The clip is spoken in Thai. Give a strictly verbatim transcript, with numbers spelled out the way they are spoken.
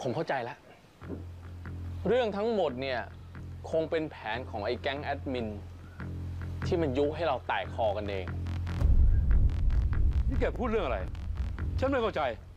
ผมเข้าใจแล้วเรื่องทั้งหมดเนี่ยคงเป็นแผนของไอ้แก๊งแอดมินที่มันยุให้เราแตกคอกันเองนี่แกพูดเรื่องอะไรฉันไม่เข้าใจ